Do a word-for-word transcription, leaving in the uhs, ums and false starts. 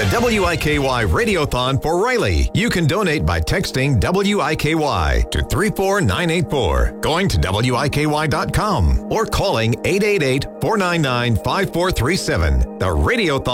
W I K Y Radiothon for Riley. You can donate by texting W I K Y to three four nine eight four, going to W I K Y dot com, or calling eight eight eight, four nine nine, five four three seven. The Radiothon